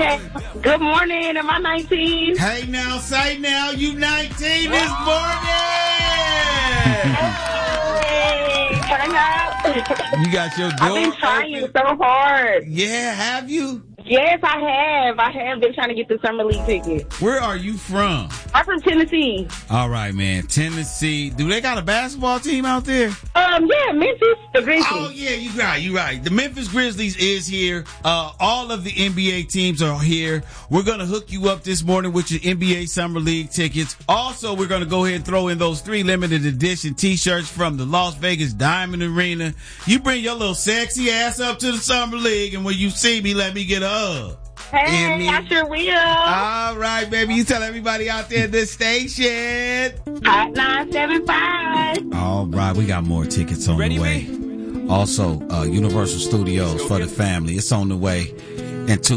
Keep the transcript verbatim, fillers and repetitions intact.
Hey, good morning. Am I nineteen? Hey, now, say now, you nineteen this morning. Hey, turn up. You got your door I've been trying open. so hard. Yeah, have you? Yes, I have. I have been trying to get the Summer League ticket. Where are you from? I'm from Tennessee. All right, man. Tennessee. Do they got a basketball team out there? Um, yeah, Memphis, the Grizzlies. Oh, yeah, you right, you right. The Memphis Grizzlies is here. Uh, all of the N B A teams are here. We're going to hook you up this morning with your N B A Summer League tickets. Also, we're going to go ahead and throw in those three limited edition t-shirts from the Las Vegas Diamond Arena. You bring your little sexy ass up to the Summer League, and when you see me, let me get a hug. Hey, I sure will. All right, baby. You tell everybody out there this station. Hot nine seven five. All right, we got more tickets on Ready, the way. me? Also, uh, Universal Studios for the family. It's on the way. And two